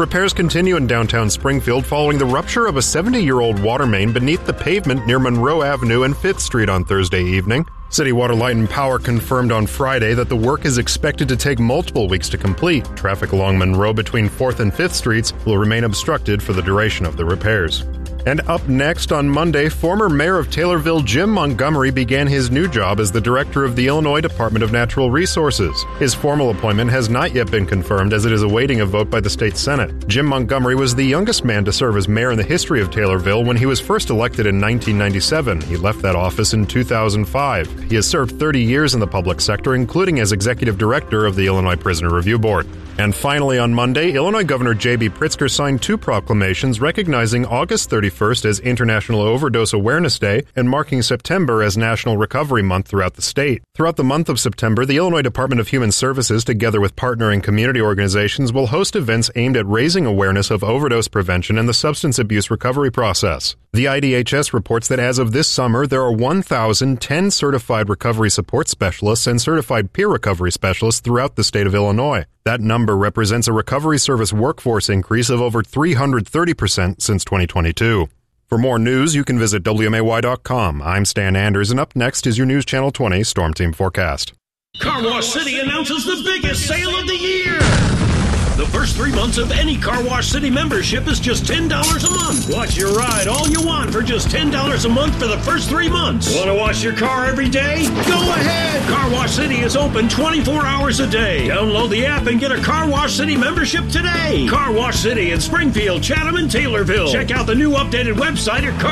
Repairs continue in downtown Springfield following the rupture of a 70-year-old water main beneath the pavement near Monroe Avenue and 5th Street on Thursday evening. City Water, Light and Power confirmed on Friday that the work is expected to take multiple weeks to complete. Traffic along Monroe between 4th and 5th Streets will remain obstructed for the duration of the repairs. And up next on Monday, former mayor of Taylorville Jim Montgomery began his new job as the director of the Illinois Department of Natural Resources. His formal appointment has not yet been confirmed as it is awaiting a vote by the state Senate. Jim Montgomery was the youngest man to serve as mayor in the history of Taylorville when he was first elected in 1997. He left that office in 2005. He has served 30 years in the public sector, including as executive director of the Illinois Prisoner Review Board. And finally on Monday, Illinois Governor J.B. Pritzker signed 2 proclamations recognizing August 31st as International Overdose Awareness Day and marking September as National Recovery Month throughout the state. Throughout the month of September, the Illinois Department of Human Services, together with partnering community organizations, will host events aimed at raising awareness of overdose prevention and the substance abuse recovery process. The IDHS reports that as of this summer, there are 1,010 certified recovery support specialists and certified peer recovery specialists throughout the state of Illinois. That number represents a recovery service workforce increase of over 330% since 2022. For more news, you can visit WMAY.com. I'm Stan Anders, and up next is your News Channel 20 Storm Team Forecast. Car Wash City announces the biggest sale of the year. The first 3 months of any Car Wash City membership is just $10 a month. Watch your ride all you want for just $10 a month for the first 3 months. Want to wash your car every day? Go ahead. Car Wash City is open 24 hours a day. Download the app and get a Car Wash City membership today. Car Wash City in Springfield, Chatham, and Taylorville. Check out the new updated website at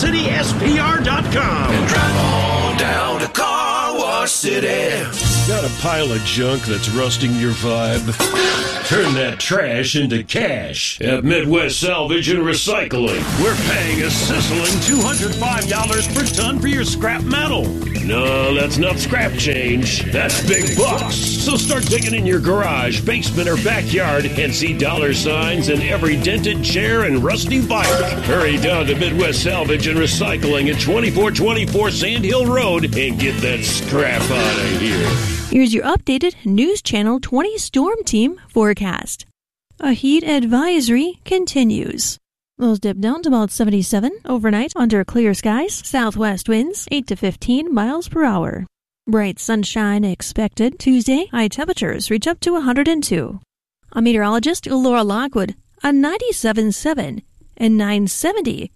carwashcityspr.com. And drive on down to Car Wash City. Got a pile of junk that's rusting your vibe? Turn that trash into cash at Midwest Salvage and Recycling. We're paying a sizzling $205 per ton for your scrap metal. No, that's not scrap change. That's big bucks. So start digging in your garage, basement, or backyard and see dollar signs in every dented chair and rusty bike. Hurry down to Midwest Salvage and Recycling at 2424 Sand Hill Road and get that scrap out of here. Here's your updated News Channel 20 Storm Team forecast. A heat advisory continues. Lows dip down to about 77 overnight under clear skies. Southwest winds 8 to 15 miles per hour. Bright sunshine expected Tuesday. High temperatures reach up to 102. A meteorologist, Laura Lockwood, on 97.7 and 970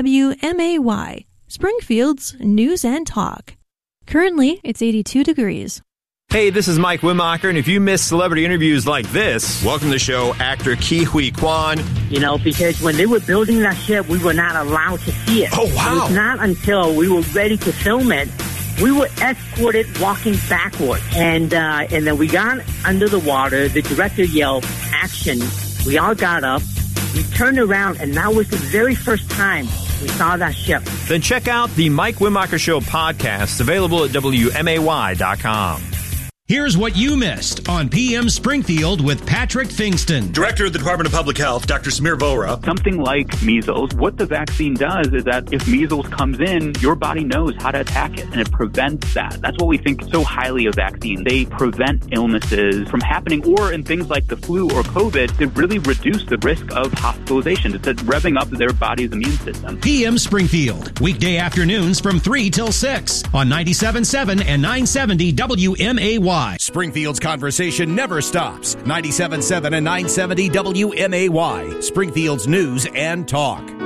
WMAY, Springfield's News and Talk. Currently, it's 82 degrees. Hey, this is Mike Wimacher, and if you miss celebrity interviews like this, welcome to the show actor Ke Huy Quan. You know, because when they were building that ship, we were not allowed to see it. Oh, wow. It was not until we were ready to film it, we were escorted walking backwards. And then we got under the water. The director yelled, "Action." We all got up. We turned around, and that was the very first time we saw that ship. Then check out the Mike Wimacher Show podcast, available at WMAY.com. Here's what you missed on PM Springfield with Patrick Fingston. Director of the Department of Public Health, Dr. Samir Vohra. Something like measles, what the vaccine does is that if measles comes in, your body knows how to attack it, and it prevents that. That's what we think so highly of vaccines. They prevent illnesses from happening, or in things like the flu or COVID, they really reduce the risk of hospitalization. It's revving up their body's immune system. PM Springfield, weekday afternoons from 3 till 6 on 97.7 and 970 WMAY. Springfield's conversation never stops. 97.7 and 970 WMAY. Springfield's News and Talk.